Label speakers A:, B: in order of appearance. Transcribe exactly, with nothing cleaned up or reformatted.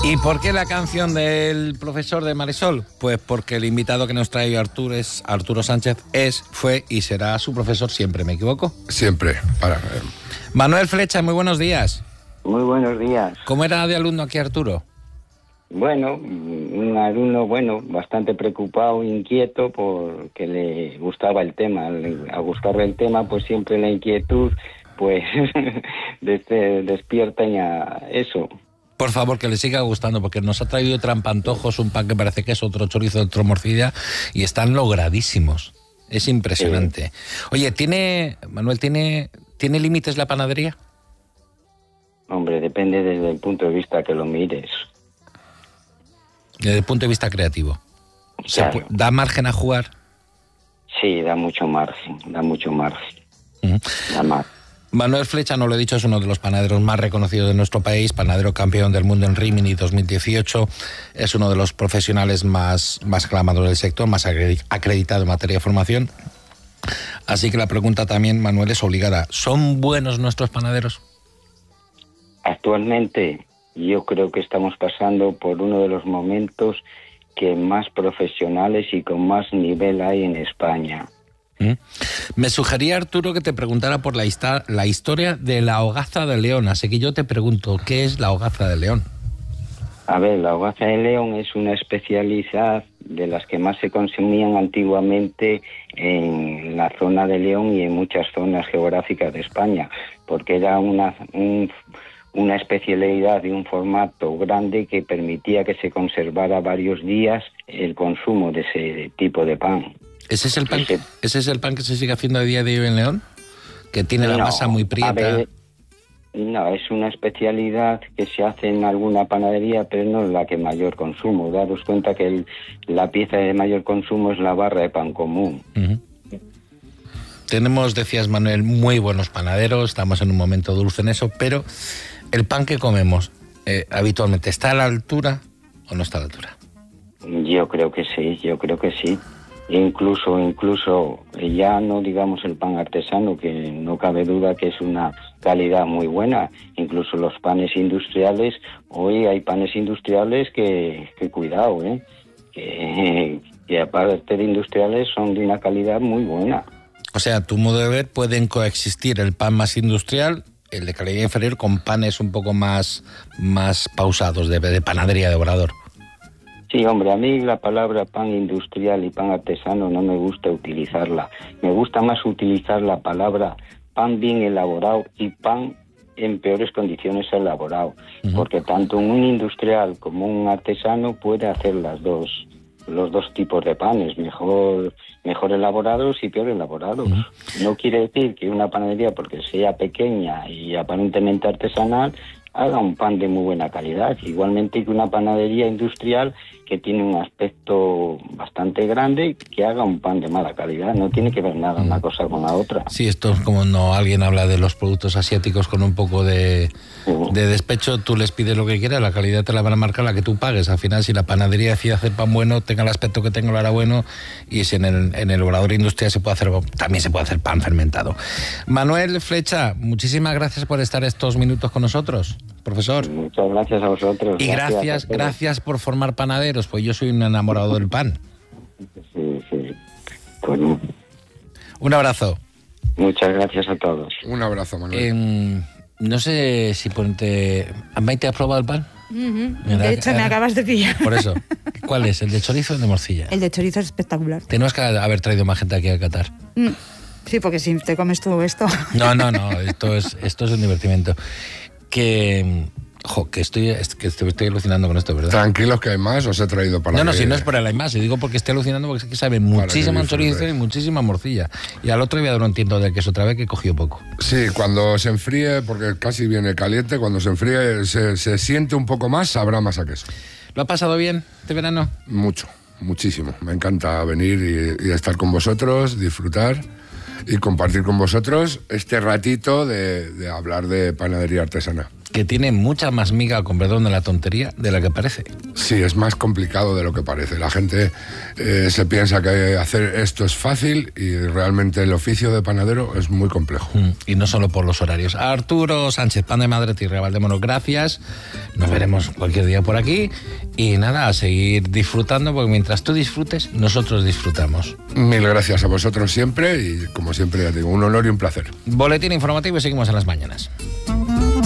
A: ¿Y por qué la canción del profesor de Marisol? Pues porque el invitado que nos trae Arturo, es, Arturo Sánchez es, fue y será su profesor siempre, ¿me equivoco?
B: Siempre. Para...
A: Manuel Flecha, muy buenos días.
C: Muy buenos días.
A: ¿Cómo era de alumno aquí Arturo?
C: Bueno, un alumno, bueno, bastante preocupado, inquieto, porque le gustaba el tema. A gustarle el tema, pues siempre la inquietud, pues, despierta a eso.
A: Por favor, que le siga gustando, porque nos ha traído trampantojos, un pan que parece que es otro chorizo, otro morcilla, y están logradísimos. Es impresionante. Sí. Oye, ¿tiene, Manuel, ¿tiene, ¿tiene límites la panadería?
C: Hombre, depende desde el punto de vista que lo mires.
A: Desde el punto de vista creativo.
C: Claro.
A: ¿Da margen a jugar?
C: Sí, da mucho margen, da mucho margen.
A: Uh-huh.
C: Da margen.
A: Manuel Flecha, no lo he dicho, es uno de los panaderos más reconocidos de nuestro país, panadero campeón del mundo en Rimini dos mil dieciocho, es uno de los profesionales más, más aclamados del sector, más acreditado en materia de formación. Así que la pregunta también, Manuel, es obligada. ¿Son buenos nuestros panaderos?
C: Actualmente yo creo que estamos pasando por uno de los momentos que más profesionales y con más nivel hay en España.
A: ¿Mm? Me sugería, Arturo, que te preguntara por la, hista- la historia de la hogaza de León, así que yo te pregunto, ¿qué es la hogaza de León?
C: A ver, la hogaza de León es una especialidad de las que más se consumían antiguamente en la zona de León y en muchas zonas geográficas de España, porque era una, un, una especialidad de un formato grande que permitía que se conservara varios días el consumo de ese tipo de pan.
A: ¿Ese es el pan, que, ¿ese es el pan que se sigue haciendo a día de hoy en León? Que tiene la
C: no,
A: masa muy prieta.
C: A ver, no, es una especialidad que se hace en alguna panadería, pero no es la que mayor consumo. Daros cuenta que el, la pieza de mayor consumo es la barra de pan común.
A: Uh-huh. Tenemos, decías Manuel, muy buenos panaderos, estamos en un momento dulce en eso, pero el pan que comemos eh, habitualmente, ¿está a la altura o no está a la altura?
C: Yo creo que sí, yo creo que sí. Incluso, incluso ya no digamos el pan artesano, que no cabe duda que es una calidad muy buena. Incluso los panes industriales, hoy hay panes industriales que, que cuidado, ¿eh? que, que aparte de industriales son de una calidad muy buena.
A: O sea, a tu modo de ver, pueden coexistir el pan más industrial, el de calidad inferior, con panes un poco más, más pausados, de, de panadería de obrador.
C: Sí, hombre, a mí la palabra pan industrial y pan artesano no me gusta utilizarla. Me gusta más utilizar la palabra pan bien elaborado y pan en peores condiciones elaborado. Uh-huh. Porque tanto un industrial como un artesano puede hacer las dos, los dos tipos de panes, mejor, mejor elaborados y peor elaborados. Uh-huh. No quiere decir que una panadería, porque sea pequeña y aparentemente artesanal, haga un pan de muy buena calidad, igualmente que una panadería industrial que tiene un aspecto bastante grande, que haga un pan de mala calidad. No tiene que ver nada una cosa con la otra.
A: Sí, esto es como no alguien habla de los productos asiáticos con un poco de, uh-huh. de despecho, tú les pides lo que quieras, la calidad te la van a marcar la que tú pagues. Al final, si la panadería decide hacer pan bueno, tenga el aspecto que tenga, lo hará bueno, y si en el, en el obrador industrial se puede hacer, también se puede hacer pan fermentado. Manuel Flecha, muchísimas gracias por estar estos minutos con nosotros, profesor.
C: Muchas gracias a vosotros.
A: Y gracias, gracias, gracias por formar panaderos, pues yo soy un enamorado del pan.
C: Sí, sí. Bueno.
A: Un abrazo.
C: Muchas gracias a todos.
B: Un abrazo, Manuel.
A: Eh, no sé si ponte... ¿Maite has probado el pan?
D: Uh-huh. Mira, de hecho, eh, me acabas de pillar.
A: Por eso. ¿Cuál es? ¿El de chorizo o el de morcilla?
D: El de chorizo es espectacular.
A: Tenemos que haber traído más gente aquí a Qatar.
D: Mm. Sí, porque si te comes tú esto...
A: No, no, no. Esto es, esto es un divertimento. Que... Jo, que estoy, que estoy, estoy alucinando con esto, ¿verdad?
B: Tranquilos que hay más, os he traído para...
A: No, no,
B: que...
A: si no es por el hay más, y digo porque estoy alucinando porque es que sabe muchísima chorizo y muchísima morcilla. Y al otro día no entiendo del queso otra vez que cogió poco.
B: Sí, cuando se enfríe, porque casi viene caliente, cuando se enfríe se, se siente un poco más, sabrá más a queso.
A: ¿Lo ha pasado bien este verano?
B: Mucho, muchísimo. Me encanta venir y, y estar con vosotros, disfrutar y compartir con vosotros este ratito de, de hablar de panadería artesana.
A: que tiene mucha más miga, con perdón de la tontería, de la que parece.
B: Sí, es más complicado de lo que parece. La gente eh, se piensa que hacer esto es fácil y realmente el oficio de panadero es muy complejo.
A: Mm, y no solo por los horarios. Arturo Sánchez, Pan de Madre Tierra, Valdémonos, gracias. Nos veremos cualquier día por aquí. Y nada, a seguir disfrutando, porque mientras tú disfrutes, nosotros disfrutamos.
B: Mil gracias a vosotros siempre y, como siempre, ya digo, un honor y un placer.
A: Boletín informativo y seguimos en las mañanas.